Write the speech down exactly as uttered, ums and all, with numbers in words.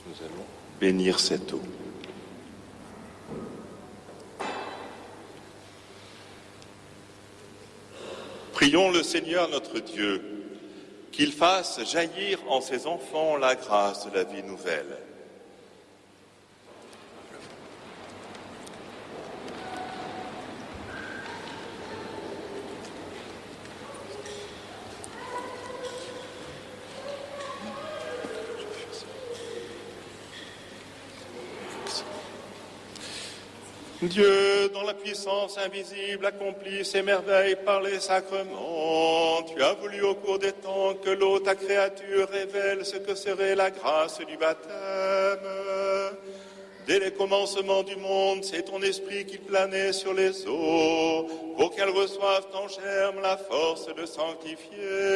Nous allons bénir cette eau. Prions le Seigneur notre Dieu, qu'il fasse jaillir en ses enfants la grâce de la vie nouvelle. Dieu, dont la puissance invisible accomplit ses merveilles par les sacrements, tu as voulu au cours des temps que l'eau, ta créature, révèle ce que serait la grâce du baptême. Dès les commencements du monde, c'est ton esprit qui planait sur les eaux, pour qu'elles reçoivent en germe la force de sanctifier.